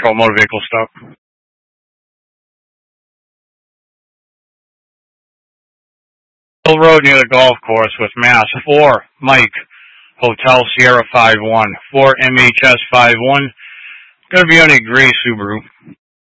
Patrol motor vehicle stop. Hill Road near the golf course with Mass 4 Mike Hotel Sierra 51 4 MHS 51. Gonna be on a gray Subaru.